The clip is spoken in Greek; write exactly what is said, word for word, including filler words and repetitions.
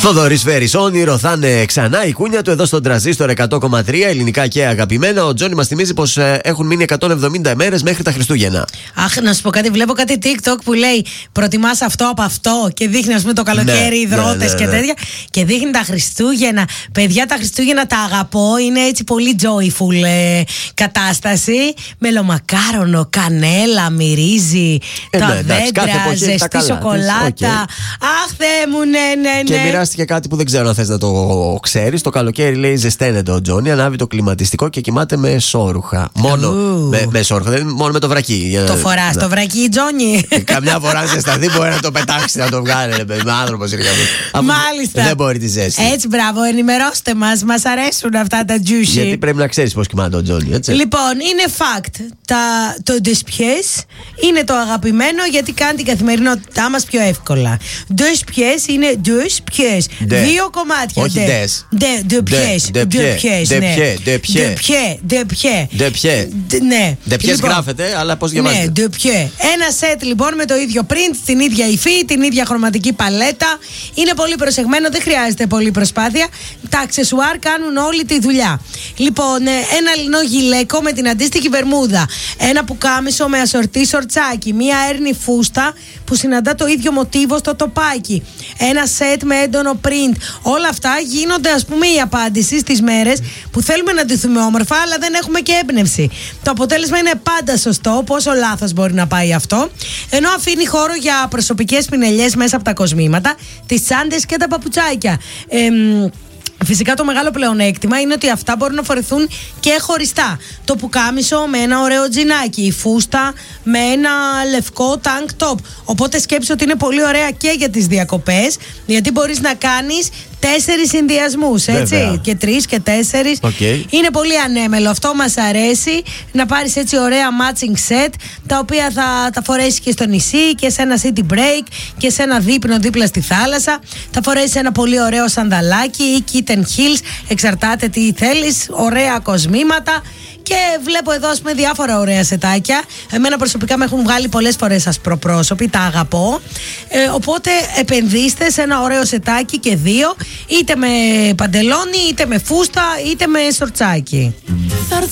Θοδωρής Φέρης, όνειρο θα είναι ξανά η κούνια του εδώ στον Τρανζίστορ εκατό κόμμα τρία, ελληνικά και αγαπημένα. Ο Τζόνι μας θυμίζει πως ε, έχουν μείνει εκατόν εβδομήντα ημέρες μέχρι τα Χριστούγεννα. Αχ, να σου πω κάτι, βλέπω κάτι TikTok που λέει προτιμάς αυτό από αυτό και δείχνει, ας πούμε, το καλοκαίρι, ναι, υδρότες ναι, ναι, και ναι. τέτοια. Και δείχνει τα Χριστούγεννα. Παιδιά, τα Χριστούγεννα τα αγαπώ. Είναι έτσι πολύ joyful ε, κατάσταση. Μελομακάρονο, κανέλα, μυρίζει, Ε, τα ναι, εντάξει, κάθε δέντρα, εποχή έχει τα ζεστή καλά της, σοκολάτα. οκ. Αχ, Θεέ μου, ναι, ναι, ναι. Και μοιράστηκε κάτι που δεν ξέρω αν θες να το ξέρεις. Το καλοκαίρι, λέει, ζεσταίνεται ο Τζόνι, ανάβει το κλιματιστικό και κοιμάται με σόρουχα. Μόνο Ου. με, με σόρουχα, δεν, μόνο με το βρακί. Για Το να- φοράς να- το βρακί, Τζόνι. Καμιά φορά αν ζεσταθεί μπορεί να το πετάξει, να το βγάλει. ρε παιδί, άνθρωπος είναι κάποιος. Αφού Μάλιστα. Δεν μπορεί τη ζέστη. Έτσι, μπράβο, ενημερώστε μας. Μας αρέσουν αυτά τα juicy. Γιατί πρέπει να ξέρεις πώς κοιμάται ο Τζόνι, έτσι. Λοιπόν, είναι fact. Τα, το des pieds είναι το αγαπημένο γιατί κάνει την καθημερινότητά μας πιο εύκολα. Des pieds είναι des pieds. De. Δύο κομμάτια. Όχι de. des. De, de pieds. de De pieds. pieds, De ναι. pieds, de pieds. De pieds, de pieds. De pieds. De- Ναι. De pieds Λοιπόν, γράφεται, αλλά πώς ναι, διαβάζεται. de pieds. Ένα σετ λοιπόν με το ίδιο print, την ίδια υφή, την ίδια χρωματική παλέτα. Είναι πολύ προσεγμένο, δεν χρειάζεται πολλή προσπάθεια. Τα αξεσουάρ κάνουν όλη τη δουλειά. Λοιπόν, ε, ένα λινό γυλαίκο με την αντίστοιχη βερμούδα. Ένα πουκάμισο με ασορτή σορτσάκι. Μία έρνη φούστα που συναντά το ίδιο μοτίβο στο τοπάκι. Ένα σετ με έντονο print. Όλα αυτά γίνονται, ας πούμε, η απάντηση στις μέρες που θέλουμε να ντυθούμε όμορφα, αλλά δεν έχουμε και έμπνευση. Το αποτέλεσμα είναι πάντα σωστό, πόσο λάθος μπορεί να πάει αυτό. Ενώ αφήνει χώρο για προσωπικές πινελιές μέσα από τα κοσμήματα, τις τσάντες και τα παπουτσάκια. Εμ, Φυσικά το μεγάλο πλεονέκτημα είναι ότι αυτά μπορούν να φορεθούν και χωριστά. Το πουκάμισο με ένα ωραίο τζινάκι, η φούστα με ένα λευκό tank top. Οπότε σκέψου ότι είναι πολύ ωραία και για τις διακοπές, γιατί μπορείς να κάνεις τέσσερις συνδυασμούς, έτσι. Βέβαια. Και τρεις και τέσσερις. Okay. Είναι πολύ ανέμελο. Αυτό μας αρέσει. Να πάρεις έτσι ωραία matching set, τα οποία θα τα φορέσεις και στο νησί και σε ένα city break και σε ένα δείπνο δίπλα στη θάλασσα. Θα φορέσεις ένα πολύ ωραίο σανταλάκι ή kitten heels. Εξαρτάται τι θέλεις. Ωραία κοσμήματα. Και βλέπω εδώ, ας πούμε, διάφορα ωραία σετάκια. Εμένα προσωπικά με έχουν βγάλει πολλές φορές ασπροπρόσωποι, τα αγαπώ. Ε, οπότε επενδύστε σε ένα ωραίο σετάκι και δύο, είτε με παντελόνι, είτε με φούστα, είτε με σορτσάκι.